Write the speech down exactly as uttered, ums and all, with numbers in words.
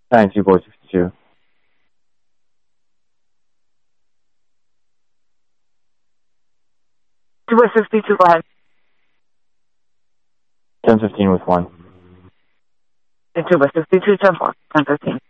ninety-two, four sixty-two. two by sixty-two, go ahead. ten fifteen with one. two by sixty-two, ten four, ten fifteen.